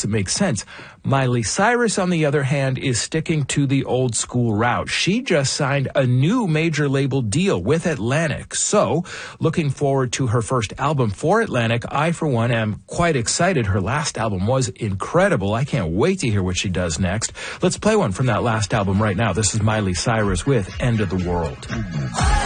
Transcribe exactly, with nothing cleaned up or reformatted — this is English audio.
it make sense. Miley Cyrus, on the other hand, is sticking to the old school route. She just signed a new major label deal with Atlantic. So, looking forward to her first album for Atlantic. I, for one, am quite excited. Her last album was incredible. I can't wait to hear what she does next. Let's play one from that last album right now. This is Miley Cyrus with End of the World.